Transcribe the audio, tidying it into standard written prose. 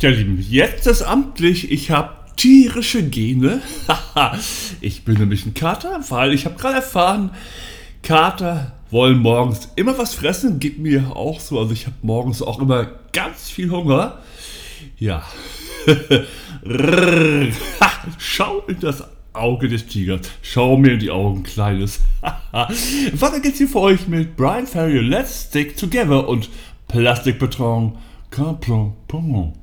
Ja, Lieben, jetzt ist amtlich, ich habe tierische Gene. Haha, ich bin nämlich ein Kater, weil ich habe gerade erfahren, Kater wollen morgens immer was fressen, geht mir auch so. Also ich habe morgens auch immer ganz viel Hunger. Ja. Rrrr. Ha, schau in das Auge des Tigers. Schau mir in die Augen, Kleines. Weiter geht's hier für euch mit Brian Ferry, Let's Stick Together und Plastikbeton. Campron.